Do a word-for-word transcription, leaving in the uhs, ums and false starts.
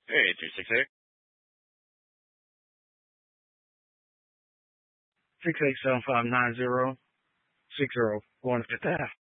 Hey, three six eight. Six eight seven five nine zero six zero one fifth Ave.